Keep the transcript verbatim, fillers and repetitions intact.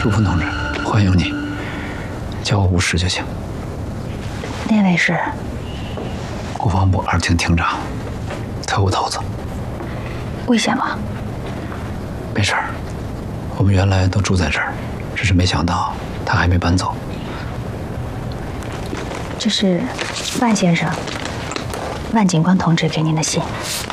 朱峰同志，欢迎你，叫我吴石就行。 那位是国防部二厅厅长，特务头子。 危险吗？ 没事儿，我们原来都住在这儿，只是没想到他还没搬走。 这是万先生、万警官同志给您的信。